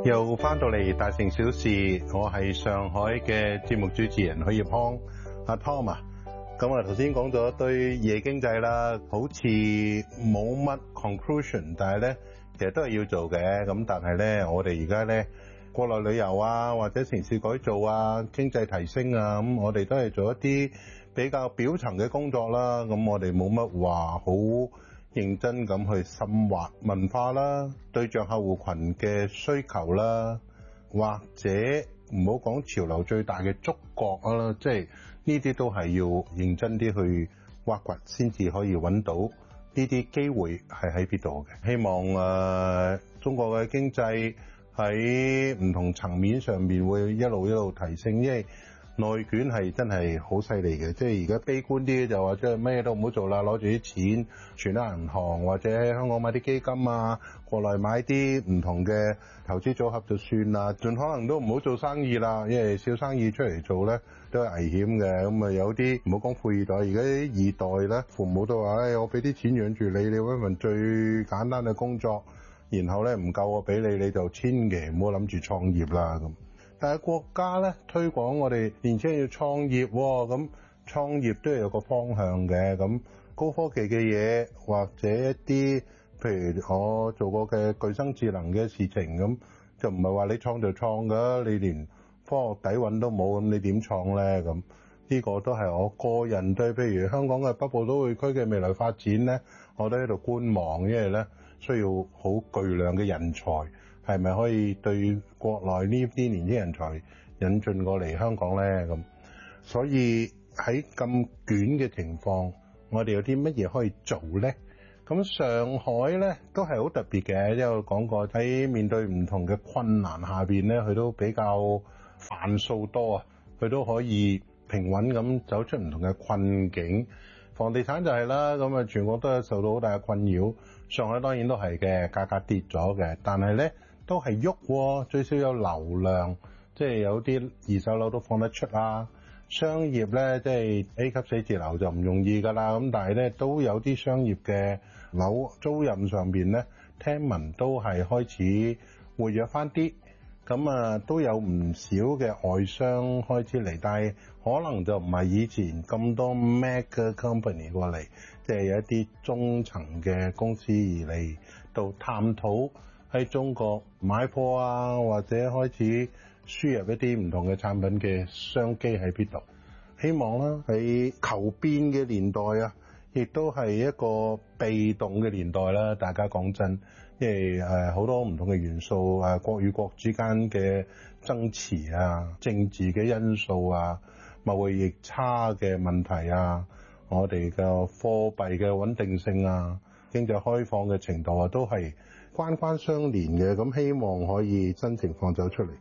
又翻到嚟大城小事，我係上海嘅節目主持人許業康阿 Tom 啊。咁啊頭先講咗一堆夜經濟啦，好似冇乜 conclusion， 但係咧其實都係要做嘅。咁但係咧我哋而家咧國內旅遊啊，或者城市改造啊，經濟提升啊，咁我哋都係做一啲比較表層嘅工作啦。咁我哋冇乜話好認真咁去深挖文化啦，對象客戶群嘅需求啦，或者唔好講潮流最大嘅觸覺啦，即係呢啲都係要認真啲去挖掘，先至可以揾到呢啲機會係喺邊度嘅。希望中國嘅經濟喺唔同層面上面會一路提升，因為內卷係真係好犀利嘅，即係而家悲觀啲就話即係咩都唔好做啦，攞住啲錢存喺銀行或者喺香港買啲基金啊，國內買啲唔同嘅投資組合就算啦，盡可能都唔好做生意啦，因為小生意出嚟做咧都係危險嘅。咁啊有啲唔好講富二代，而家啲二代咧，父母都話我俾啲錢養住你，你揾份最簡單嘅工作，然後咧唔夠我俾你，你就千祈唔好諗住創業啦咁。但係國家咧推廣我哋年輕人要創業喎，咁創業都係有個方向嘅。咁高科技嘅嘢或者一啲譬如我做過嘅具生智能嘅事情，咁就唔係話你創就創㗎，你連科學底蘊都冇，咁你點創咧？咁呢個都係我個人對譬如香港嘅北部都會區嘅未來發展咧，我都喺度觀望，因為咧需要好巨量嘅人才。係咪可以對國內呢啲年輕人才引進過嚟香港咧？咁所以喺咁捲嘅情況，我哋有啲乜嘢可以做咧？咁上海咧都係好特別嘅，因為我講過喺面對唔同嘅困難下邊咧，佢都比較範數多啊，佢都可以平穩咁走出唔同嘅困境。房地產就係啦，咁啊全國都係受到好大嘅困擾，上海當然都係嘅，價格跌咗嘅，但係咧都係喐，最少有流量，即係有啲二手樓都放得出啊。商業咧，即係 A 級寫字樓就唔容易噶啦，咁但係咧都有啲商業嘅樓租賃上邊咧，聽聞都係開始活躍翻啲，咁啊都有唔少嘅外商開始嚟，但係可能就唔係以前咁多 mega company 過嚟，即係有一啲中層嘅公司而嚟到探討喺中國買貨啊，或者開始輸入一啲唔同嘅產品嘅商機喺邊度。希望啦喺求變嘅年代啊，亦都係一個被動嘅年代啦。大家講真，因為好多唔同嘅元素，國與國之間嘅爭持啊，政治嘅因素啊，貿易逆差嘅問題啊，我哋嘅貨幣嘅穩定性啊，經濟開放嘅程度啊，都係關相連嘅。咁希望可以真情況走出嚟。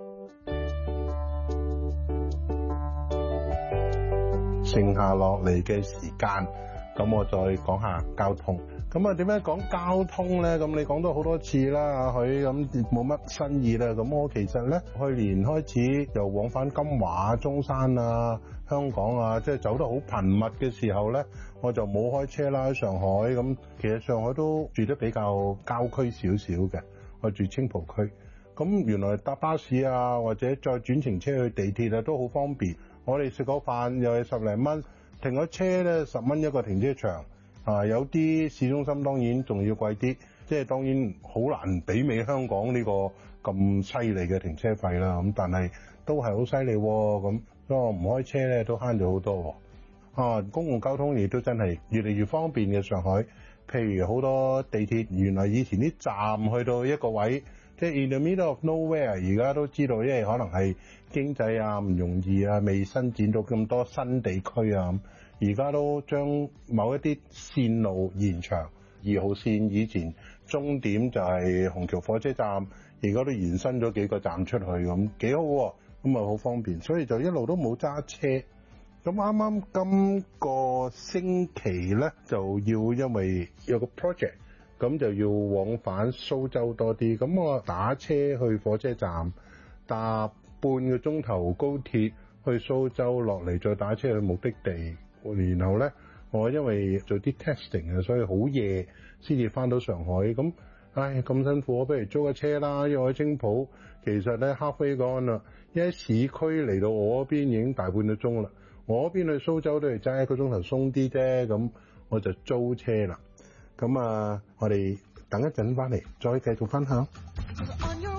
剩下落嚟嘅時間，咁我再講下交通。咁啊點樣講交通咧？咁你講咗好多次啦，佢咁冇乜新意啦。咁我其實咧去年開始又往返金華、中山啊、香港啊，即係走得好頻密嘅時候咧，我就冇開車啦。喺上海咁，其實上海都住得比較郊區少少嘅，我住青浦區。咁原來搭巴士啊，或者再轉乘車去地鐵啊，都好方便。我哋食個飯又係10零蚊，停咗車咧10蚊一個停車場。有啲市中心當然仲要貴啲，即係當然好難媲美香港呢個咁犀利嘅停車費啦。咁但係都係好犀利喎。咁所以我唔開車咧都慳咗好多喎。公共交通亦都真係越嚟越方便嘅上海。譬如好多地鐵，原來以前啲站去到一個位，即係 in the middle of nowhere， 而家都知道，因為可能係經濟啊唔容易啊，未伸展到咁多新地區啊，而家都將某一啲線路延長。2號線以前終點就係虹橋火車站，而家都延伸咗幾個站出去，咁幾好喎，咁啊好方便，所以就一路都冇揸車。咁啱啱今個星期咧就要因為有個 project，咁就要往返蘇州多啲，咁我打車去火車站，搭半個鐘頭高鐵去蘇州落嚟，再打車去目的地，然後咧我因為做啲 testing 啊，所以好夜先至翻到上海。咁唉，咁辛苦，我不如租架車啦。因為喺青浦其實咧halfway gone啦，一喺市區嚟到我嗰邊已經大半個鐘啦。我嗰邊去蘇州都係揸1個鐘頭鬆啲啫，咁我就租車啦。咁我哋等一陣翻嚟再繼續分享。